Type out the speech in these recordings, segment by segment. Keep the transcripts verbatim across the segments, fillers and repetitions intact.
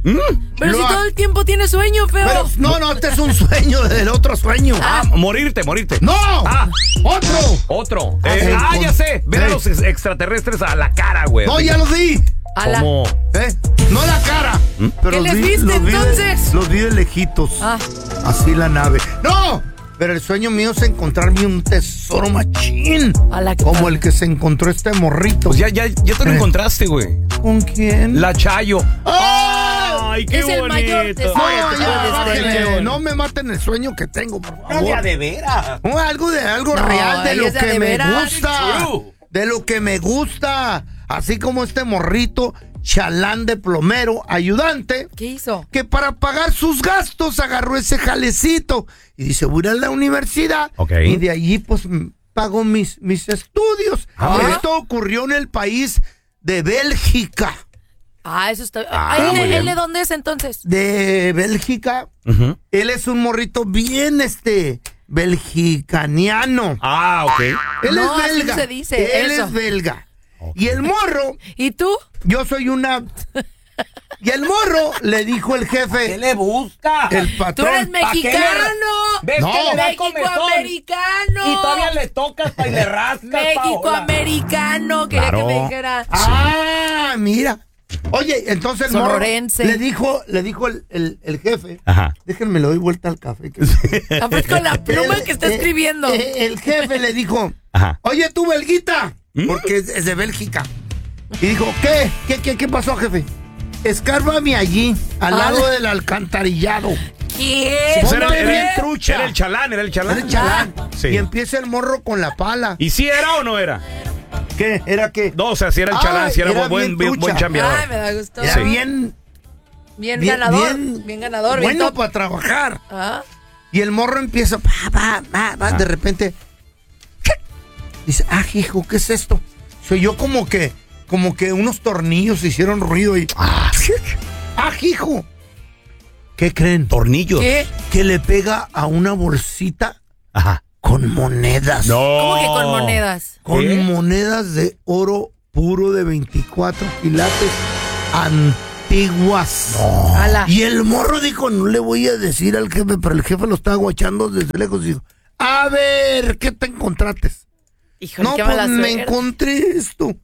¿Mm? Pero Lo si ha... todo el tiempo tienes sueño, feo. Pero, no, no, este es un sueño del otro sueño. Ah, morirte, morirte. ¡No! Ah, ¡Otro! otro. Ah, Eh, sí, ah, con- ya sé. Ver a sí. los ex- extraterrestres a la cara, güey. No, ya los vi. A la- Como... ¿Eh? No la cara. Pero ¿Qué los les vi- viste, los vi de- entonces? los vi de lejitos. Ah. Así la nave. ¡No! Pero el sueño mío es encontrarme un tesoro machín. A la que Como padre. el que se encontró este morrito. Pues ya, ya, ya te lo Eh. encontraste, güey. ¿Con quién? La Chayo. ¡Ah! Ay, qué Es el bonito. mayor tesoro. No, Ay, ya, qué bájale, bonito. no me maten el sueño que tengo, por favor. No, ya de veras. No, algo de algo No, real de ahí lo es de que de me veras. gusta. True. De lo que me gusta. Así como este morrito, chalán de plomero, ayudante, ¿Qué hizo? que para pagar sus gastos agarró ese jalecito y dice, voy a ir a la universidad. Ok. Y de allí pues m- pago mis, mis estudios. Ah. Esto ocurrió en el país de Bélgica. Ah, eso está... Ah, ¿Él, muy él, bien. de dónde es entonces? De Bélgica. Ujú. Él es un morrito bien este belgicaniano. Ah, ok. Él No, es así belga. se dice, Él eso. es belga. Y el morro, ¿Y tú? yo soy una. Y el morro le dijo el ¿Qué jefe, le busca? el ¡Tú patrón. eres mexicano! ¿Ves No. que le da comezón? ¡Mexicoamericano! Y todavía le tocas pa' y le rascas, Paola. ¡Mexicoamericano! Quería Claro. que me dijera... Ah, mira. Oye, entonces el morro Sonorense. le dijo, le dijo el, el, el jefe. Ajá. Déjenme le doy vuelta al café. que- Ah, pues con la pluma El- que está eh, escribiendo. eh, el jefe le dijo, Ajá. oye tú, belguita, ¿Mm? porque es, es de Bélgica. Y dijo, ¿qué? ¿Qué, qué, qué pasó, jefe? Escárbame allí, al Ah. lado del alcantarillado. ¿Qué? Pues era, Ponte era- bien trucha. era el chalán, era el chalán. Era el chalán. Sí. Y empieza el morro con la pala. ¿Y si era o no era? ¿Qué? ¿Era qué? No, o sea, si era el Ah, chalán, si era, era buen, bien buen, buen trucha. chambeador. Ay, me da gusto. Era Sí. bien, Bien, bien, ganador. bien- Bien, ganador. Bien bueno top. para trabajar. Ah. Y el morro empieza, pa, pa, pa, pa, Ah. de repente, ¿qué? Dice, ah, hijo, ¿qué es esto? Soy yo como que, como que unos tornillos hicieron ruido y, ah, hijo. ¿Qué creen? Tornillos. ¿Qué? Que le pega a una bolsita Ajá. con monedas. No. ¿Cómo que con monedas? Con ¿Qué? monedas de oro puro de veinticuatro quilates antiguas. Ala. Y el morro dijo, no le voy a decir al jefe, pero el jefe lo estaba guachando desde lejos y dijo, a ver, ¿qué te encontraste? Híjole, No, qué pues mala me suerte. encontré esto.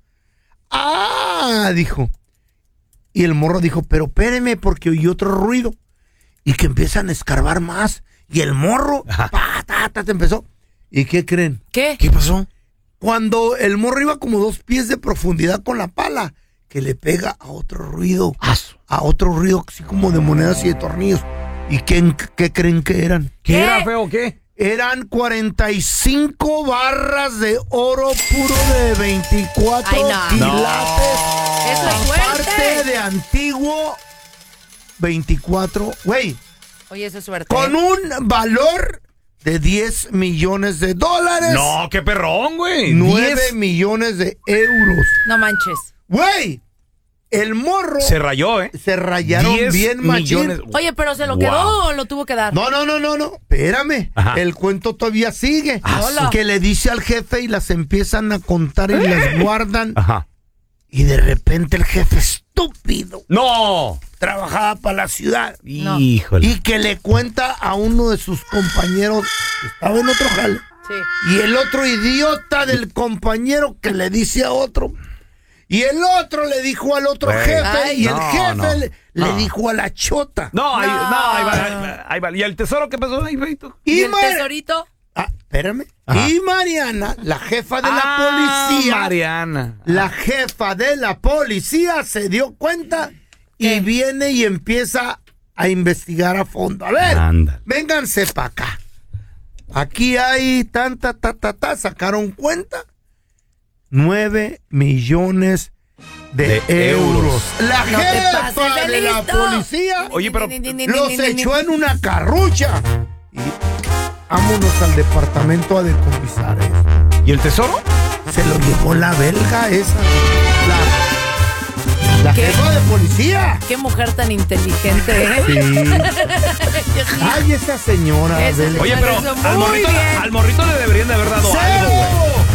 Ah, dijo. Y el morro dijo, pero espéreme porque oí otro ruido. Y que empiezan a escarbar más. Y el morro, Ajá. pa, ta, ta, te empezó. ¿Y qué creen? ¿Qué? ¿Qué pasó? Cuando el morro iba como dos pies de profundidad con la pala, que le pega a otro ruido, a otro ruido así como de monedas y de tornillos. ¿Y qué, qué creen que eran? ¿Qué, ¿Qué? era, feo? ¿Qué? Eran cuarenta y cinco barras de oro puro de veinticuatro Ay, no. quilates. Eso es Aparte suerte. de antiguo veinticuatro, güey, Oye, eso es suerte. con un valor de diez millones de dólares. No, qué perrón, güey. nueve Diez. millones de euros. No manches. Güey, el morro Se rayó, ¿eh? se rayaron Diez bien machín. millones. Oye, pero ¿se lo Wow. quedó o lo tuvo que dar? No, no, no, no, no. Espérame. Ajá. El cuento todavía sigue. Ah, Hola. Que le dice al jefe y las empiezan a contar y las guardan. Ajá. Y de repente el jefe estúpido No. trabajaba para la ciudad. No. Híjole. Y que le cuenta a uno de sus compañeros que estaba en otro jale. Sí. Y el otro idiota del compañero que le dice a otro. Y el otro le dijo al otro Güey. jefe. Ay, y el no, jefe no, le, no. le dijo a la chota. No, ahí, No. no, ahí va, ahí va, ahí va. ¿Y el tesoro qué pasó ahí, feito? ¿Y, Y, el Mar- tesorito? Ah, espérame. Ajá. Y Mariana, la jefa de Ah, la policía. Mariana. La jefa de la policía se dio cuenta y ¿Qué? viene y empieza a investigar a fondo. A ver, Anda. vénganse para acá. Aquí hay tanta, ta, ta, ta, sacaron cuenta. Nueve millones de, De euros. euros. La No te jefa pases de de la listo. policía Oye, pero los echó en una carrucha. Y vámonos al departamento a decomisar eso. ¿Y el tesoro? Se lo llevó la belga esa. La, la ¿Qué? jefa de policía. Qué mujer tan inteligente, ¿eh? Sí. Yo sí. Ay, esa señora Esa belga. Oye, pero Eso, al muy morrito, bien. al morrito le deberían de haber dado algo, güey. ¡Cero!